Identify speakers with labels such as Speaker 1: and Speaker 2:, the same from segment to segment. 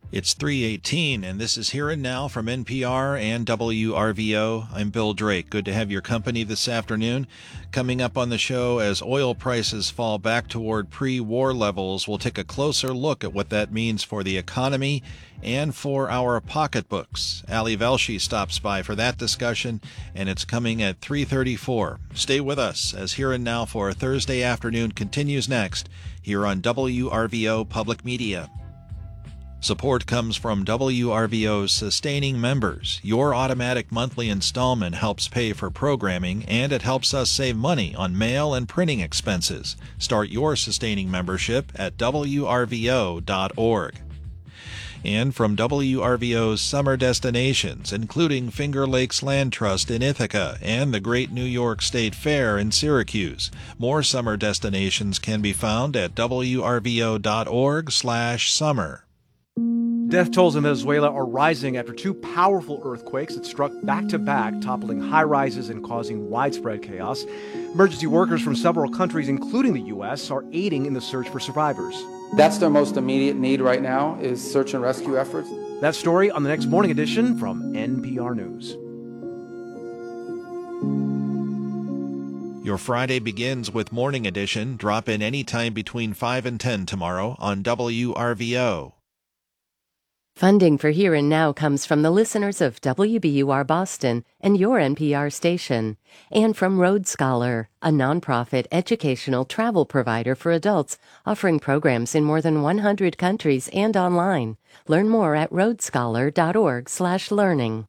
Speaker 1: It's 3:18, and this is Here and Now from NPR and WRVO. I'm Bill Drake. Good to have your company this afternoon. Coming up on the show, as oil prices fall back toward pre-war levels, we'll take a closer look at what that means for the economy and for our pocketbooks. Ali Velshi stops by for that discussion, and it's coming at 3:34. Stay with us as Here and Now for Thursday afternoon continues next here on WRVO Public Media. Support comes from WRVO's sustaining members. Your automatic monthly installment helps pay for programming, and it helps us save money on mail and printing expenses. Start your sustaining membership at WRVO.org. And from WRVO's summer destinations, including Finger Lakes Land Trust in Ithaca and the Great New York State Fair in Syracuse. More summer destinations can be found at WRVO.org/summer.
Speaker 2: Death tolls in Venezuela are rising after two powerful earthquakes that struck back-to-back, toppling high-rises and causing widespread chaos. Emergency workers from several countries, including the U.S., are aiding in the search for survivors.
Speaker 3: That's their most immediate need right now, is search and rescue efforts.
Speaker 2: That story on the next Morning Edition from NPR News.
Speaker 1: Your Friday begins with Morning Edition. Drop in anytime between 5 and 10 tomorrow on WRVO.
Speaker 4: Funding for Here and Now comes from the listeners of WBUR Boston and your NPR station, and from Road Scholar, a nonprofit educational travel provider for adults offering programs in more than 100 countries and online. Learn more at roadscholar.org/learning.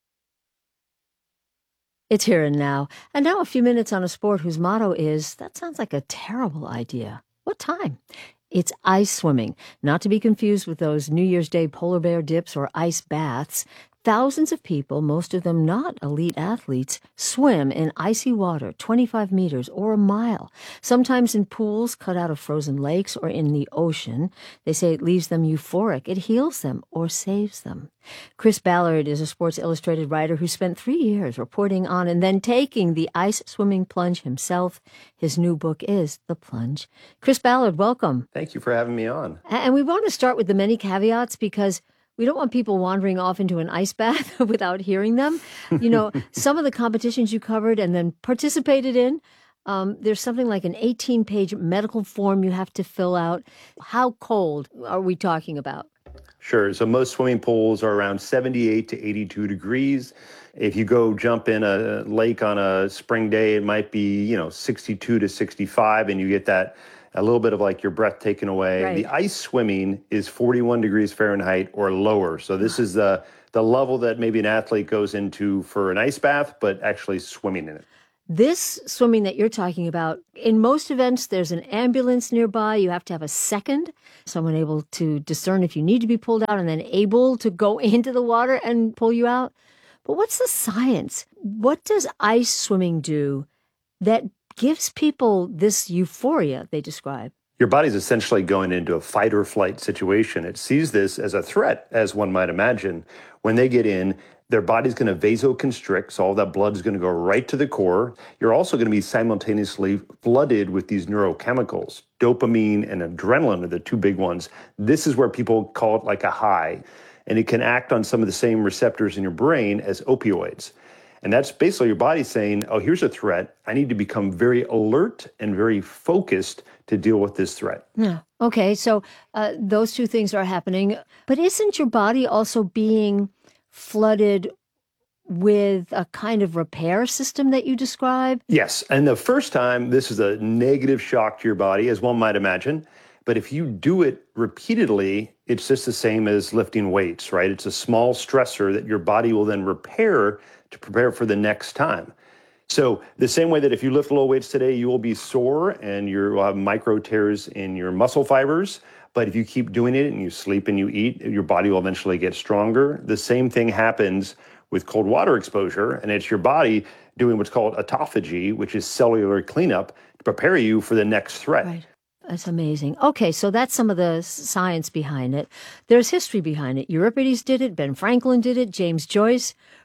Speaker 5: It's Here and Now. And now a few minutes on a sport whose motto is, that sounds like a terrible idea. What time? It's ice swimming, not to be confused with those New Year's Day polar bear dips or ice baths. Thousands of people, most of them not elite athletes, swim in icy water 25 meters or a mile, sometimes in pools cut out of frozen lakes or in the ocean. They say it leaves them euphoric. It heals them or saves them. Chris Ballard is a Sports Illustrated writer who spent 3 years reporting on and then taking the ice swimming plunge himself. His new book is The Plunge. Chris Ballard, welcome.
Speaker 6: Thank you for having me on.
Speaker 5: And we want to start with the many caveats because we don't want people wandering off into an ice bath without hearing them. You know, some of the competitions you covered and then participated in, there's something like an 18-page medical form you have to fill out. How cold are we talking about?
Speaker 6: Sure. So most swimming pools are around 78 to 82 degrees. If you go jump in a lake on a spring day, it might be, 62 to 65, and you get that a little bit of like your breath taken away.
Speaker 5: Right.
Speaker 6: The ice swimming is 41 degrees Fahrenheit or lower. So this is the level that maybe an athlete goes into for an ice bath, but actually swimming in it.
Speaker 5: This swimming that you're talking about, in most events, there's an ambulance nearby. You have to have a second, someone able to discern if you need to be pulled out and then able to go into the water and pull you out. But what's the science? What does ice swimming do that gives people this euphoria they describe?
Speaker 6: Your body's essentially going into a fight or flight situation. It sees this as a threat, as one might imagine. When they get in, their body's going to vasoconstrict, so all that blood is going to go right to the core. You're also going to be simultaneously flooded with these neurochemicals. Dopamine and adrenaline are the two big ones. This is where people call it like a high, and it can act on some of the same receptors in your brain as opioids. And that's basically your body saying, oh, here's a threat. I need to become very alert and very focused to deal with this threat.
Speaker 5: Yeah. Okay, so those two things are happening. But isn't your body also being flooded with a kind of repair system that you describe?
Speaker 6: Yes. And the first time, this is a negative shock to your body, as one might imagine. But if you do it repeatedly, it's just the same as lifting weights, right? It's a small stressor that your body will then repair to prepare for the next time. So the same way that if you lift low weights today, you will be sore and you will have micro tears in your muscle fibers. But if you keep doing it and you sleep and you eat, your body will eventually get stronger. The same thing happens with cold water exposure, and it's your body doing what's called autophagy, which is cellular cleanup, to prepare you for the next threat.
Speaker 5: Right. That's amazing. Okay, so that's some of the science behind it. There's history behind it. Euripides did it, Ben Franklin did it, James Joyce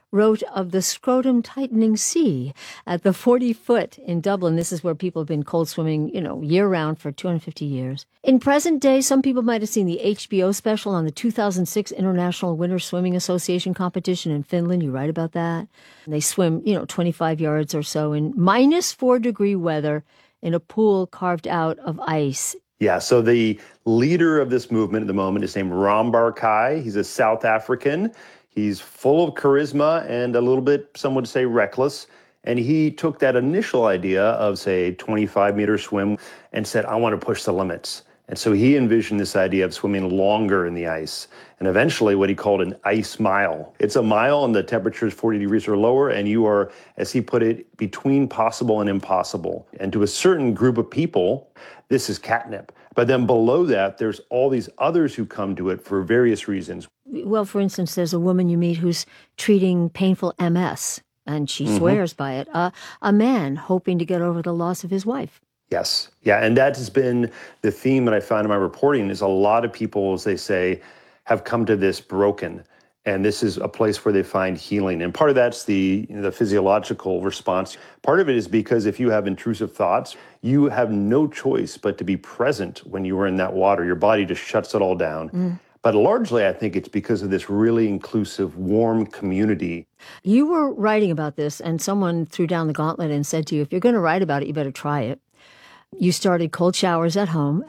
Speaker 5: wrote of the scrotum tightening sea at the 40 Foot in Dublin. This is where people have been cold swimming, year round for 250 years. In present day, some people might have seen the HBO special on the 2006 International Winter Swimming Association competition in Finland. You write about that. They swim, 25 yards or so in -4-degree weather in a pool carved out of ice.
Speaker 6: Yeah, so the leader of this movement at the moment is named Ram Barkai. He's a South African. He's full of charisma and a little bit, some would say, reckless. And he took that initial idea of, say, 25-meter swim and said, I want to push the limits. And so he envisioned this idea of swimming longer in the ice, and eventually what he called an ice mile. It's a mile and the temperature is 40 degrees or lower, and you are, as he put it, between possible and impossible. And to a certain group of people, this is catnip. But then below that, there's all these others who come to it for various reasons.
Speaker 5: Well, for instance, there's a woman you meet who's treating painful MS, and she swears by it. A man hoping to get over the loss of his wife.
Speaker 6: Yes. Yeah. And that has been the theme that I found in my reporting is a lot of people, as they say, have come to this broken. And this is a place where they find healing. And part of that's the physiological response. Part of it is because if you have intrusive thoughts, you have no choice but to be present when you are in that water. Your body just shuts it all down. But largely, I think it's because of this really inclusive, warm community.
Speaker 5: You were writing about this, and someone threw down the gauntlet and said to you, if you're going to write about it, you better try it. You started cold showers at home,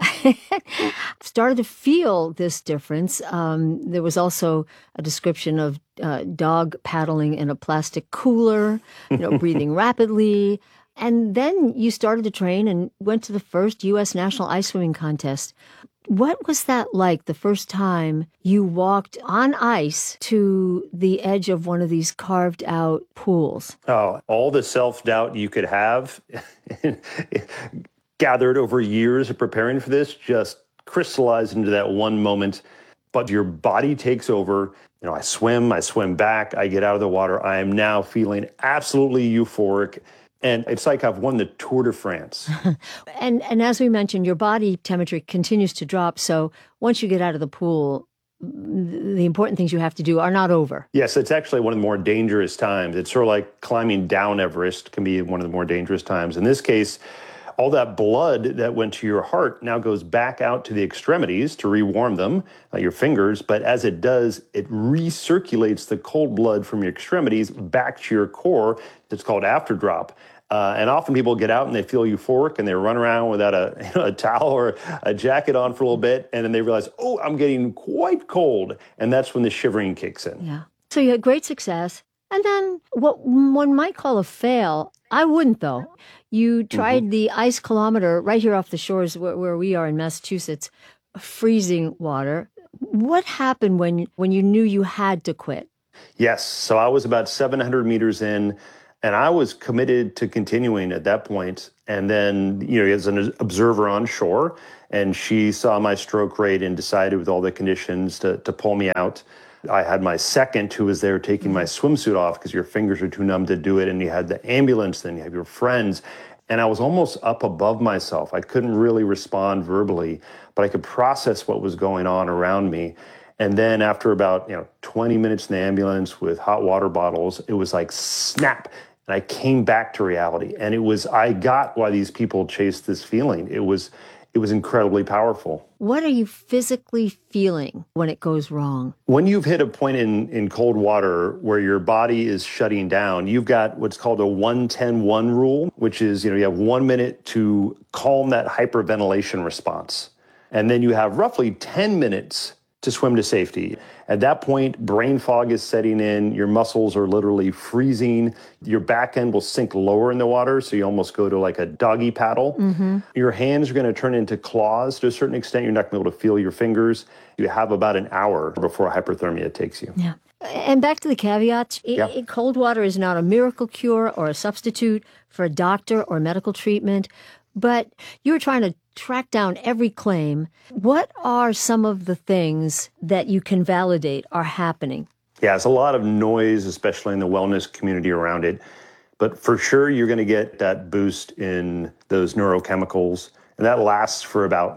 Speaker 5: started to feel this difference. There was also a description of dog paddling in a plastic cooler, breathing rapidly. And then you started to train and went to the first U.S. National Ice Swimming Contest. What was that like the first time you walked on ice to the edge of one of these carved out pools?
Speaker 6: Oh, all the self-doubt you could have gathered over years of preparing for this just crystallized into that one moment. But your body takes over. I swim back, I get out of the water. I am now feeling absolutely euphoric. And it's like I've won the Tour de France.
Speaker 5: And as we mentioned, your body temperature continues to drop. So once you get out of the pool, the important things you have to do are not over.
Speaker 6: Yes, it's actually one of the more dangerous times. It's sort of like climbing down Everest can be one of the more dangerous times. In this case, all that blood that went to your heart now goes back out to the extremities to rewarm them, your fingers. But as it does, it recirculates the cold blood from your extremities back to your core. It's called afterdrop. And often people get out and they feel euphoric and they run around without a towel or a jacket on for a little bit. And then they realize, oh, I'm getting quite cold. And that's when the shivering kicks in.
Speaker 5: Yeah. So you had great success. And then what one might call a fail, I wouldn't though. You tried the ice kilometer right here off the shores where we are in Massachusetts, freezing water. What happened when you knew you had to quit?
Speaker 6: Yes. So I was about 700 meters in, and I was committed to continuing at that point. And then, as an observer on shore, and she saw my stroke rate and decided with all the conditions to pull me out. I had my second who was there taking my swimsuit off because your fingers are too numb to do it. And you had the ambulance, then you have your friends. And I was almost up above myself. I couldn't really respond verbally, but I could process what was going on around me. And then after about 20 minutes in the ambulance with hot water bottles, it was like snap. And I came back to reality. And I got why these people chased this feeling. It was incredibly powerful.
Speaker 5: What are you physically feeling when it goes wrong?
Speaker 6: When you've hit a point in cold water where your body is shutting down, you've got what's called a 1-10-1 rule, which is, you have 1 minute to calm that hyperventilation response. And then you have roughly 10 minutes to swim to safety. At that point, brain fog is setting in. Your muscles are literally freezing. Your back end will sink lower in the water, so you almost go to like a doggy paddle. Your hands are going to turn into claws to a certain extent. You're not going to be able to feel your fingers. You have about an hour before hyperthermia takes you.
Speaker 5: Yeah. And back to the caveats, cold water is not a miracle cure or a substitute for a doctor or medical treatment, but you're trying to track down every claim. What are some of the things that you can validate are happening?
Speaker 6: Yeah, it's a lot of noise, especially in the wellness community around it. But for sure, you're going to get that boost in those neurochemicals. And that lasts for about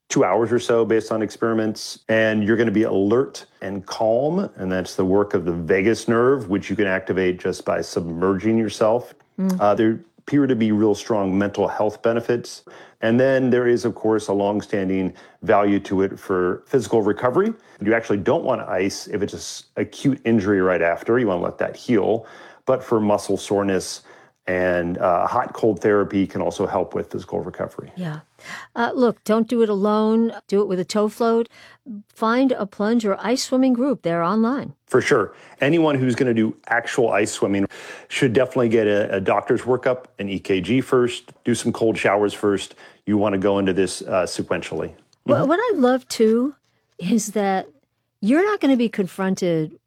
Speaker 6: 2 hours or so based on experiments. And you're going to be alert and calm. And that's the work of the vagus nerve, which you can activate just by submerging yourself. There appear to be real strong mental health benefits. And then there is, of course, a longstanding value to it for physical recovery. You actually don't want to ice if it's an acute injury right after. You want to let that heal. But for muscle soreness and hot cold therapy can also help with physical recovery.
Speaker 5: Yeah. Look, don't do it alone. Do it with a toe float. Find a plunge or ice swimming group. They're online.
Speaker 6: For sure. Anyone who's going to do actual ice swimming should definitely get a doctor's workup, an EKG first, do some cold showers first. You want to go into this sequentially.
Speaker 5: Well, what I love, too, is that you're not going to be confronted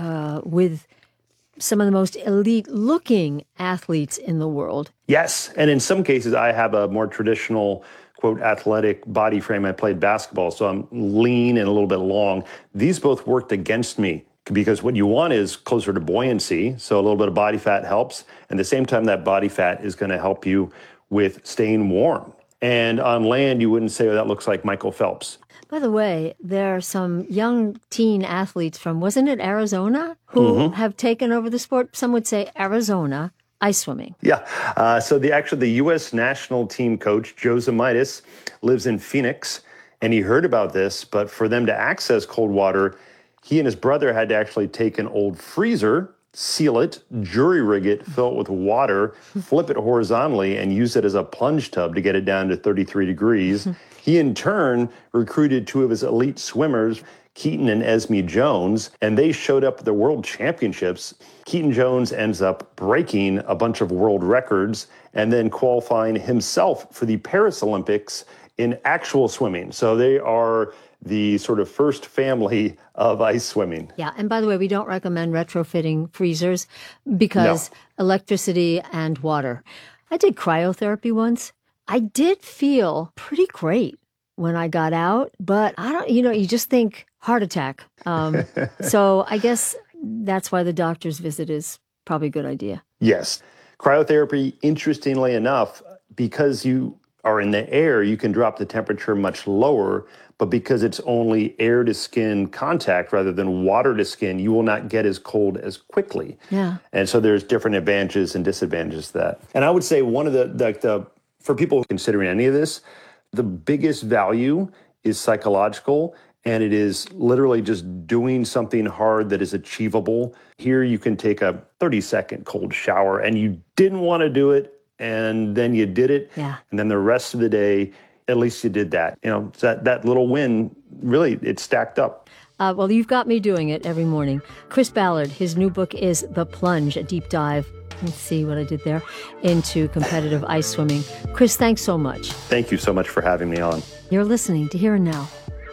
Speaker 5: with some of the most elite-looking athletes in the world.
Speaker 6: Yes, and in some cases, I have a more traditional, quote, athletic body frame. I played basketball, so I'm lean and a little bit long. These both worked against me because what you want is closer to buoyancy, so a little bit of body fat helps. And at the same time, that body fat is going to help you with staying warm. And on land, you wouldn't say, oh, that looks like Michael Phelps.
Speaker 5: By the way, there are some young teen athletes from, wasn't it Arizona, who have taken over the sport? Some would say Arizona ice swimming.
Speaker 6: Yeah. So the U.S. national team coach, Joe Zamitis, lives in Phoenix, and he heard about this. But for them to access cold water, he and his brother had to actually take an old freezer, seal it, jury rig it, fill it with water, flip it horizontally, and use it as a plunge tub to get it down to 33 degrees. He, in turn, recruited two of his elite swimmers, Keaton and Esme Jones, and they showed up at the World Championships. Keaton Jones ends up breaking a bunch of world records and then qualifying himself for the Paris Olympics in actual swimming. So they are the sort of first family of ice swimming.
Speaker 5: Yeah, and by the way, we don't recommend retrofitting freezers because electricity and water. I did cryotherapy once. I did feel pretty great when I got out, but I don't, you just think heart attack. So I guess that's why the doctor's visit is probably a good idea.
Speaker 6: Yes. Cryotherapy, interestingly enough, because you are in the air, you can drop the temperature much lower, but because it's only air to skin contact rather than water to skin, you will not get as cold as quickly.
Speaker 5: Yeah.
Speaker 6: And so there's different advantages and disadvantages to that. And I would say one of the for people considering any of this, the biggest value is psychological, and it is literally just doing something hard that is achievable. Here you can take a 30-second cold shower, and you didn't want to do it, and then you did it.
Speaker 5: Yeah.
Speaker 6: And then the rest of the day, at least you did that. That little win, really, it stacked up.
Speaker 5: Well, you've got me doing it every morning. Chris Ballard, his new book is The Plunge, a deep dive. Let's see what I did there, into competitive ice swimming. Chris, thanks so much.
Speaker 6: Thank you so much for having me on.
Speaker 5: You're listening to Here and Now.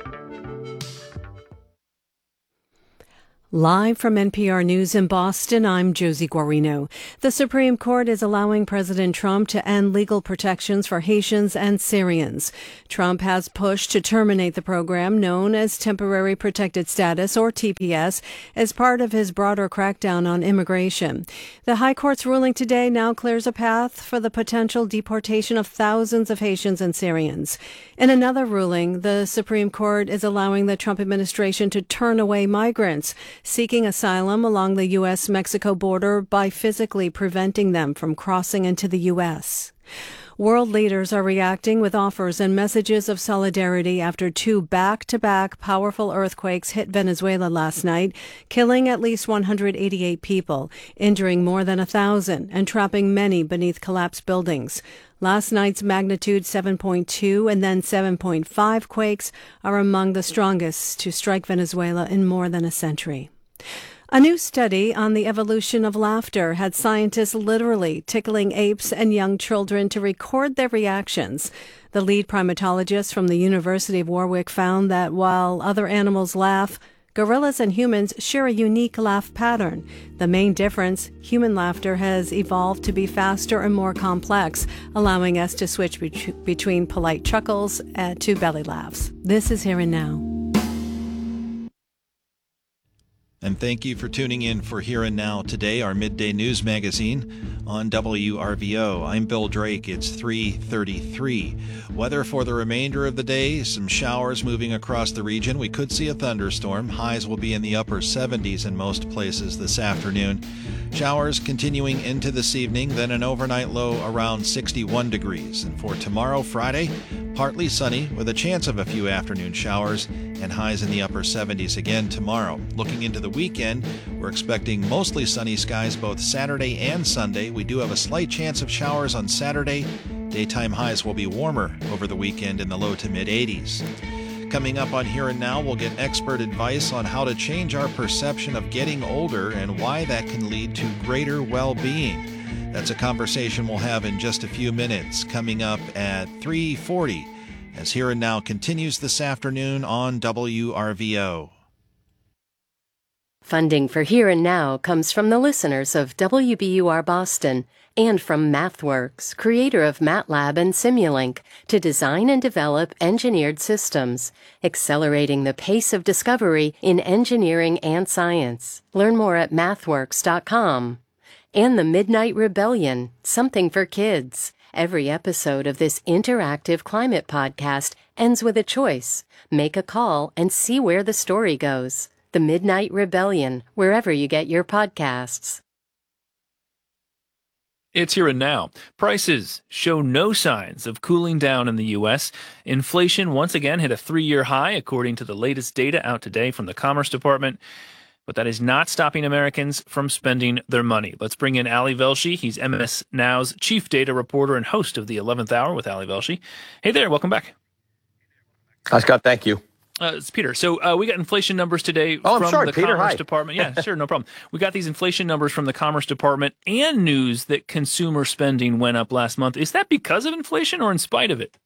Speaker 7: Live from NPR News in Boston, I'm Josie Guarino. The Supreme Court is allowing President Trump to end legal protections for Haitians and Syrians. Trump has pushed to terminate the program known as Temporary Protected Status, or TPS, as part of his broader crackdown on immigration. The High Court's ruling today now clears a path for the potential deportation of thousands of Haitians and Syrians. In another ruling, the Supreme Court is allowing the Trump administration to turn away migrants seeking asylum along the U.S.-Mexico border by physically preventing them from crossing into the U.S. World leaders are reacting with offers and messages of solidarity after two back-to-back powerful earthquakes hit Venezuela last night, killing at least 188 people, injuring more than 1,000, and trapping many beneath collapsed buildings. Last night's magnitude 7.2 and then 7.5 quakes are among the strongest to strike Venezuela in more than a century. A new study on the evolution of laughter had scientists literally tickling apes and young children to record their reactions. The lead primatologist from the University of Warwick found that while other animals laugh, gorillas and humans share a unique laugh pattern. The main difference, human laughter has evolved to be faster and more complex, allowing us to switch between polite chuckles to belly laughs. This is Here and Now.
Speaker 1: And thank you for tuning in for Here and Now today, our midday news magazine on WRVO. I'm Bill Drake. It's 3:33. Weather for the remainder of the day, some showers moving across the region. We could see a thunderstorm. Highs will be in the upper 70s in most places this afternoon. Showers continuing into this evening, then an overnight low around 61 degrees. And for tomorrow, Friday, partly sunny with a chance of a few afternoon showers and highs in the upper 70s again tomorrow. Looking into the weekend, we're expecting mostly sunny skies both Saturday and Sunday. We do have a slight chance of showers on Saturday. Daytime highs will be warmer over the weekend in the low to mid 80s. Coming up on Here and Now, we'll get expert advice on how to change our perception of getting older and why that can lead to greater well-being. That's a conversation we'll have in just a few minutes, coming up at 3:40, as Here and Now continues this afternoon on WRVO.
Speaker 4: Funding for Here and Now comes from the listeners of WBUR Boston and from MathWorks, creator of MATLAB and Simulink, to design and develop engineered systems, accelerating the pace of discovery in engineering and science. Learn more at mathworks.com. And the Midnight Rebellion, something for kids. Every episode of this interactive climate podcast ends with a choice. Make a call and see where the story goes. The Midnight Rebellion, wherever you get your podcasts.
Speaker 8: It's Here and Now. Prices show no signs of cooling down in the U.S. Inflation once again hit a 3-year high, according to the latest data out today from the Commerce Department. But that is not stopping Americans from spending their money. Let's bring in Ali Velshi. He's MS Now's chief data reporter and host of the 11th Hour with Ali Velshi. Hey there, welcome back.
Speaker 9: Hi, Scott. Thank you.
Speaker 8: It's Peter. So we got inflation numbers today
Speaker 9: from
Speaker 8: the
Speaker 9: Peter,
Speaker 8: Commerce
Speaker 9: hi.
Speaker 8: Department. Yeah, sure, no problem. We got these inflation numbers from the Commerce Department and news that consumer spending went up last month. Is that because of inflation or in spite of it?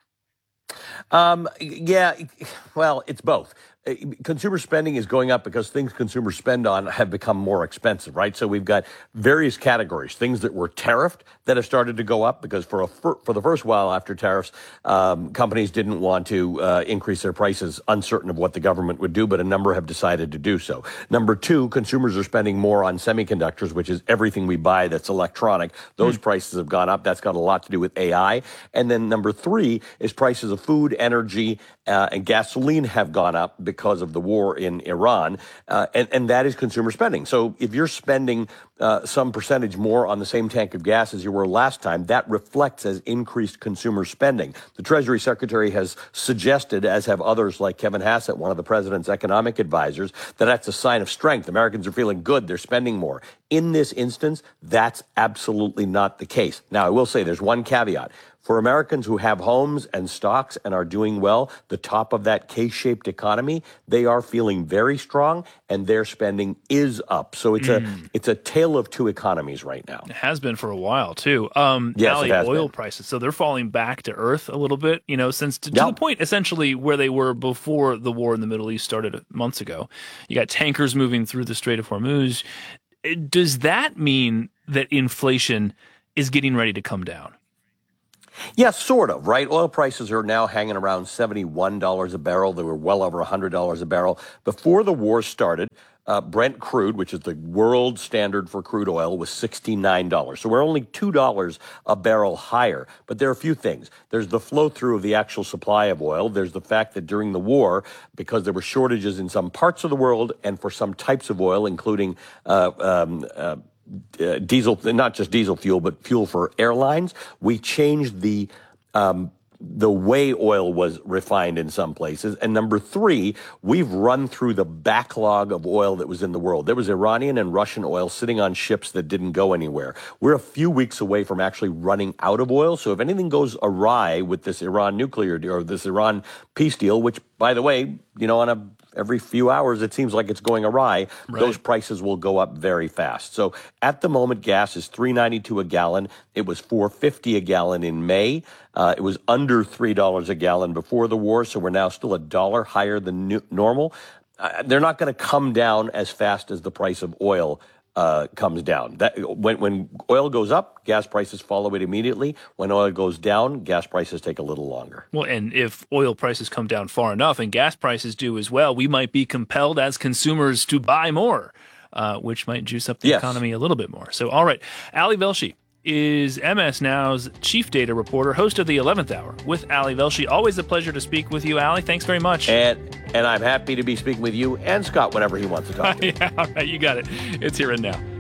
Speaker 9: Yeah, well, it's both. Consumer spending is going up because things consumers spend on have become more expensive, right? So we've got various categories, things that were tariffed that have started to go up because for the first while after tariffs, companies didn't want to increase their prices, uncertain of what the government would do, but a number have decided to do so. Number two, consumers are spending more on semiconductors, which is everything we buy that's electronic. Those prices have gone up. That's got a lot to do with AI. And then number three is prices of food, energy, and gasoline have gone up because of the war in Iran, and that is consumer spending. So if you're spending some percentage more on the same tank of gas as you were last time, that reflects as increased consumer spending. The Treasury Secretary has suggested, as have others like Kevin Hassett, one of the president's economic advisors, that that's a sign of strength. Americans are feeling good. They're spending more. In this instance, that's absolutely not the case. Now, I will say there's one caveat. For Americans who have homes and stocks and are doing well, the top of that K-shaped economy, they are feeling very strong and their spending is up. So it's a tale of two economies right now.
Speaker 8: It has been for a while too.
Speaker 9: Yes,
Speaker 8: Ali,
Speaker 9: it has
Speaker 8: oil
Speaker 9: been.
Speaker 8: prices, so they're falling back to earth a little bit, since to the point essentially where they were before the war in the Middle East started months ago. You got tankers moving through the Strait of Hormuz. Does that mean that inflation is getting ready to come down?
Speaker 9: Yeah, sort of, right? Oil prices are now hanging around $71 a barrel. They were well over $100 a barrel. Before the war started, Brent crude, which is the world standard for crude oil, was $69. So we're only $2 a barrel higher. But there are a few things. There's the flow through of the actual supply of oil. There's the fact that during the war, because there were shortages in some parts of the world and for some types of oil, including diesel, not just diesel fuel, but fuel for airlines, we changed the way oil was refined in some places. And number three, we've run through the backlog of oil that was in the world. There was Iranian and Russian oil sitting on ships that didn't go anywhere. We're a few weeks away from actually running out of oil. So if anything goes awry with this Iran nuclear deal or this Iran peace deal, which, by the way, every few hours, it seems like it's going awry. Right. Those prices will go up very fast. So at the moment, gas is $3.92 a gallon. It was $4.50 a gallon in May. It was under $3 a gallon before the war. So we're now still $1 higher than normal. They're not going to come down as fast as the price of oil comes down. That when oil goes up, gas prices follow it immediately. When oil goes down, gas prices take a little longer.
Speaker 8: Well, and if oil prices come down far enough and gas prices do as well, we might be compelled as consumers to buy more, which might juice up the economy a little bit more. So, all right, Ali Velshi is MS Now's chief data reporter, host of the 11th Hour with Ali Velshi. Always a pleasure to speak with you, Ali. Thanks very much.
Speaker 9: And I'm happy to be speaking with you and Scott whenever he wants to talk to me.
Speaker 8: Yeah, all right, you got it. It's Here and Now.